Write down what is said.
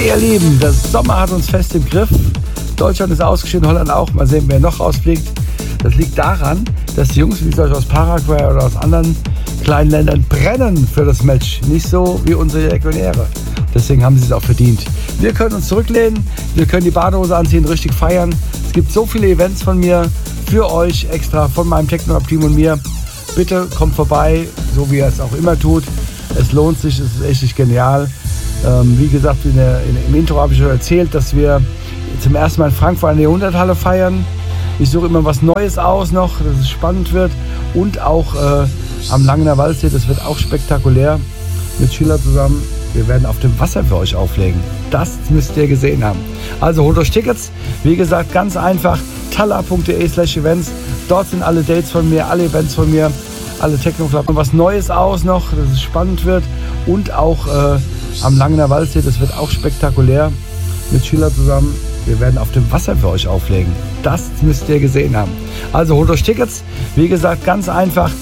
ihr Lieben, der Sommer hat uns fest im Griff. Deutschland ist ausgeschieden, Holland auch. Mal sehen, wer noch rausfliegt. Das liegt daran, dass die Jungs, wie gesagt, aus Paraguay oder aus anderen kleinen Ländern brennen für das Match. Nicht so wie unsere Legionäre. Deswegen haben sie es auch verdient. Wir können uns zurücklehnen, wir können die Badehose anziehen, richtig feiern. Es gibt so viele Events von mir für euch extra, von meinem Techno-Team und mir. Bitte kommt vorbei, so wie ihr es auch immer tut. Es lohnt sich, es ist echt genial. Wie gesagt, im Intro habe ich schon erzählt, dass wir zum ersten Mal in Frankfurt an der Jahrhunderthalle feiern. Ich suche immer was Neues aus noch, dass es spannend wird. Und auch am Langener Waldsee, das wird auch spektakulär. Mit Schiller zusammen. Wir werden auf dem Wasser für euch auflegen. Das müsst ihr gesehen haben. Also holt euch Tickets. Wie gesagt, ganz einfach. talla.de/events. Dort sind alle Dates von mir, alle Events von mir, alle Techno-Club. Was Neues aus noch, dass es spannend wird. Und auch am Langener Waldsee, das wird auch spektakulär. Mit Schiller zusammen. Wir werden auf dem Wasser für euch auflegen. Das müsst ihr gesehen haben. Also holt euch Tickets. Wie gesagt, ganz einfach.